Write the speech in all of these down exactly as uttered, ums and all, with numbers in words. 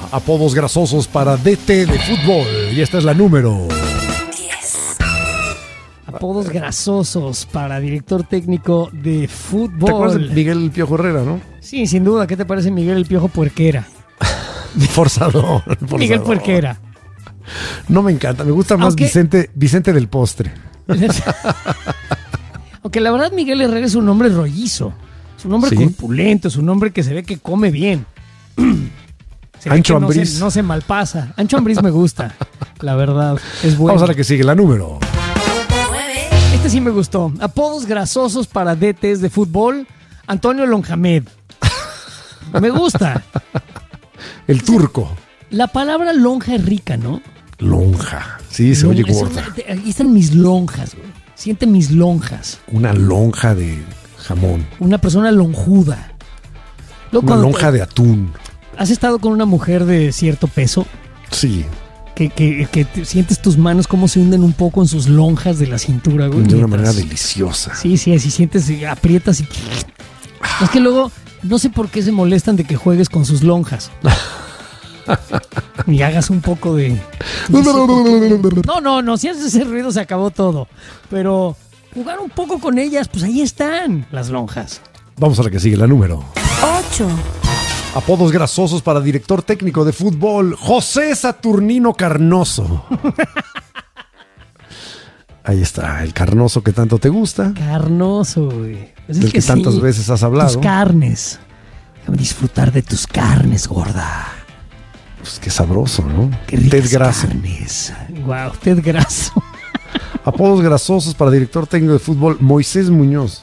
Apodos grasosos para D T de fútbol. Y esta es la número diez. Apodos grasosos para director técnico de fútbol. ¿Te acuerdas de Miguel El Piojo Herrera, no? Sí, sin duda. ¿Qué te parece Miguel El Piojo Puerquera? Forzador, forzador. Miguel Puerquera. No me encanta, me gusta más Aunque- Vicente, Vicente del Postre. Aunque la verdad Miguel Herrera es un hombre rollizo. Es un hombre Sí. corpulento, es un hombre que se ve que come bien. Se ve Ancho que no Ambriz. se, no se malpasa. Ancho Ambriz me gusta, la verdad. Es bueno. Vamos a la que sigue, la número. nueve. Este sí me gustó. Apodos grasosos para D Ts de fútbol. Antonio Lonjamed. Me gusta. El turco. La palabra lonja es rica, ¿no? Lonja. Sí, se oye Lonja, es gorda. una- te- Aquí están mis lonjas, güey. Siente mis lonjas. Una lonja de jamón. Una persona lonjuda. Luego, Una cuando lonja te- de atún. ¿Has estado con una mujer de cierto peso? Sí, Que, que, que te- sientes tus manos cómo se hunden un poco en sus lonjas de la cintura, güey. de una mientras- manera deliciosa. Sí, sí, así sientes, y aprietas y... Es que luego, no sé por qué se molestan de que juegues con sus lonjas. Y hagas un poco de... No, no, no, si haces ese ruido se acabó todo. Pero jugar un poco con ellas, pues ahí están las lonjas. Vamos a la que sigue, la número. ocho. Apodos grasosos para director técnico de fútbol, José Saturnino Carnoso. Ahí está, el carnoso que tanto te gusta, Carnoso, güey. Es el del que, sí, tantas veces has hablado. tus carnes. Déjame disfrutar de tus carnes, gorda. Pues qué sabroso, ¿no? Qué ricas Ted Grasso. carnes. Wow, Ted Grasso. Apodos grasosos para director técnico de fútbol, Moisés Muñoz.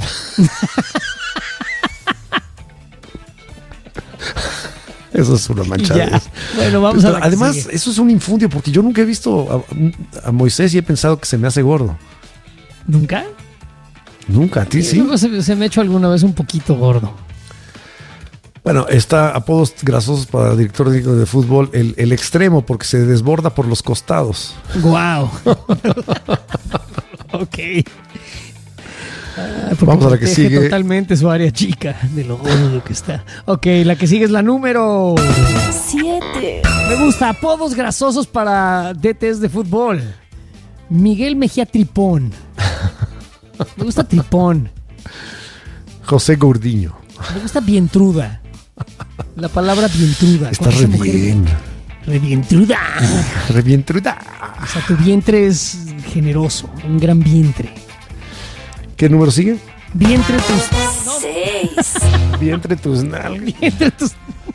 Eso es una manchada. Ya. Bueno, vamos a la que Además, sigue. eso es un infundio porque yo nunca he visto a, a Moisés y he pensado que se me hace gordo. ¿Nunca? Nunca, a ti sí. Luego se, se me ha hecho alguna vez un poquito gordo. Bueno, está apodos grasosos para director técnico de fútbol, el, el extremo, porque se desborda por los costados. Wow. Ok. Ah, porque Vamos a la que protege sigue. totalmente su área chica de lo gordo que está. Ok, la que sigue es la número. siete. Me gusta. Apodos grasosos para D Ts de fútbol. Miguel Mejía Tripón. Me gusta Tripón. José Gordiño. Me gusta Vientruda. La palabra Vientruda. Está Con esa re mujer- bien. Revientruda. Revientruda. O sea, tu vientre es generoso. Un gran vientre. ¿Qué número sigue? Vientre tus... seis. Vientre tus nalgas. Vientre tus...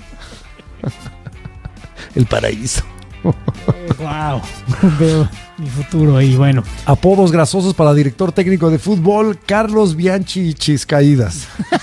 El paraíso. Wow. Veo mi futuro ahí. Bueno. Apodos grasosos para director técnico de fútbol, Carlos Bianchi Chiscaídas.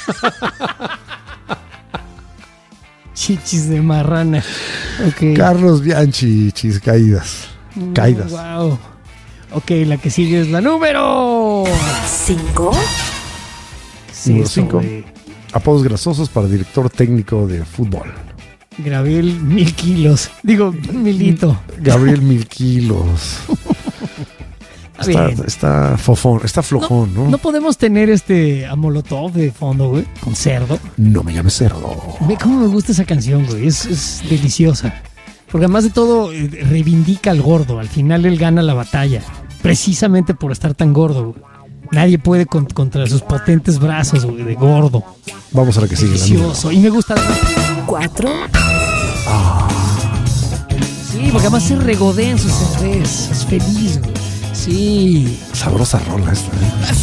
Chichis de marrana. Ok. Carlos Bianchi Chiscaídas. Caídas. Wow. Ok, la que sigue es la número... cinco. Sí, Número eso, cinco. güey. Apodos grasosos para director técnico de fútbol. Gabriel mil kilos. Digo, milito. Gabriel Mil Kilos. Está Está, bien. está fofón, está flojón, ¿no? No No, podemos tener este a Molotov de fondo, güey, con cerdo. me llames cerdo. Ve cómo me gusta esa canción, güey. Es, es deliciosa. Porque además de todo, eh, reivindica al gordo. Al final él gana la batalla. Precisamente por estar tan gordo, güey. Nadie puede con- contra sus potentes brazos, güey, de gordo. Vamos a la que sigue. La número. Delicioso. Y me gusta. cuatro. Sí, porque además se regodea en sus cerveza. Es feliz, güey. Sí. Sabrosa rola esta. ¿eh?